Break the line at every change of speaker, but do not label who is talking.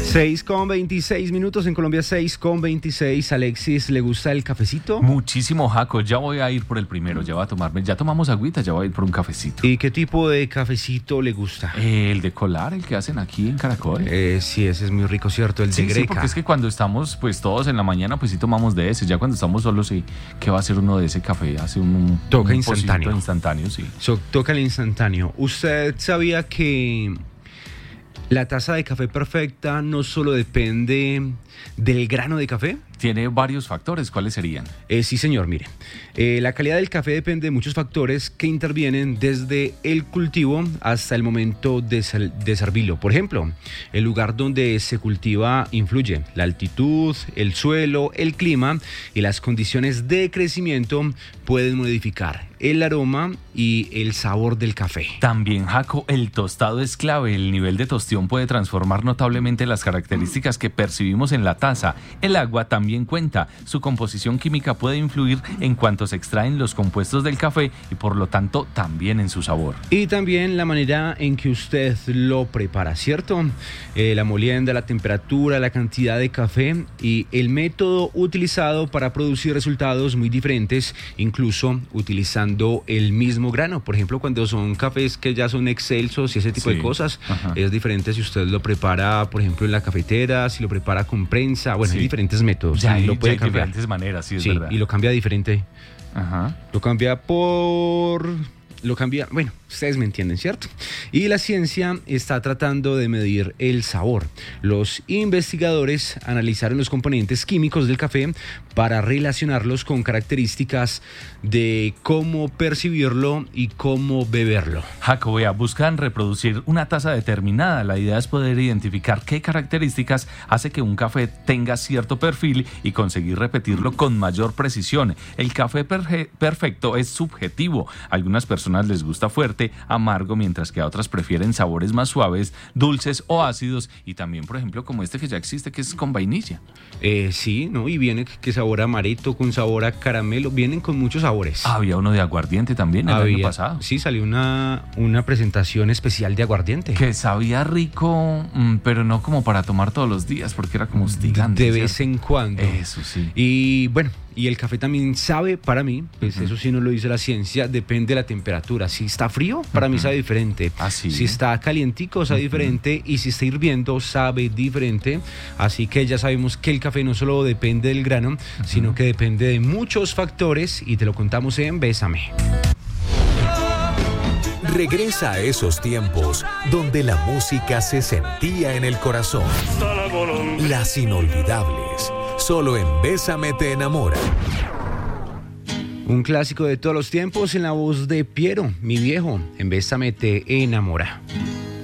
6:26 en Colombia, 6:26. Alexis, ¿le gusta el cafecito?
Muchísimo, Jaco. Ya voy a ir por el primero. Ya voy a tomarme. Ya tomamos agüita, ya voy a ir por un cafecito.
¿Y qué tipo de cafecito le gusta?
El de colar, el que hacen aquí en Caracol.
Sí, ese es muy rico, ¿cierto? El de Greca.
Sí, porque es que cuando estamos pues todos en la mañana, pues sí tomamos de ese. Ya cuando estamos solos, sí. ¿Qué va a hacer uno de ese café? Hace
toca
un
instantáneo.
Instantáneo, sí.
Toca el instantáneo. ¿Usted sabía que la taza de café perfecta no solo depende del grano de café?
Tiene varios factores. ¿Cuáles serían?
Sí, señor, mire. La calidad del café depende de muchos factores que intervienen desde el cultivo hasta el momento de servirlo. Por ejemplo, el lugar donde se cultiva influye. La altitud, el suelo, el clima y las condiciones de crecimiento pueden modificar el aroma y el sabor del café.
También, Jaco, el tostado es clave. El nivel de tostión puede transformar notablemente las características que percibimos en la taza. El agua también cuenta. Su composición química puede influir en cuanto se extraen los compuestos del café y por lo tanto también en su sabor.
Y también la manera en que usted lo prepara, ¿cierto? La molienda, la temperatura, la cantidad de café y el método utilizado para producir resultados muy diferentes, incluso utilizando el mismo grano. Por ejemplo, cuando son cafés que ya son excelsos y ese tipo de cosas, es diferente si usted lo prepara, por ejemplo, en la cafetera, si lo prepara con prensa. Bueno, hay diferentes métodos.
Ya
lo puede
hay
cambiar.
diferentes maneras, sí, es verdad.
Y lo cambia diferente.
Ajá.
Bueno, ustedes me entienden, ¿cierto? Y la ciencia está tratando de medir el sabor. Los investigadores analizaron los componentes químicos del café para relacionarlos con características de cómo percibirlo y cómo beberlo.
Jaco, buscan reproducir una taza determinada. La idea es poder identificar qué características hace que un café tenga cierto perfil y conseguir repetirlo con mayor precisión. El café perfecto es subjetivo. A algunas personas les gusta fuerte, amargo, mientras que a otras prefieren sabores más suaves, dulces o ácidos, y también, por ejemplo, como este que ya existe, que es con vainilla.
Sí, ¿no? Y viene que sabor a amaretto, con sabor a caramelo, vienen con muchos sabores.
Había uno de aguardiente también el año pasado.
Sí, salió una presentación especial de aguardiente.
Que sabía rico, pero no como para tomar todos los días, porque era como hostigante.
De vez en cuando.
Eso sí.
Y bueno, y el café también sabe, para mí, pues eso sí no lo dice la ciencia, depende de la temperatura. Si está frío, para mí sabe diferente.
¿Sí?
Si está calientico, sabe diferente. Y si está hirviendo, sabe diferente. Así que ya sabemos que el café no solo depende del grano, sino que depende de muchos factores. Y te lo contamos en Bésame.
Regresa a esos tiempos donde la música se sentía en el corazón. Las inolvidables. Solo en Bésame te enamora.
Un clásico de todos los tiempos en la voz de Piero, mi viejo, en Bésame te enamora.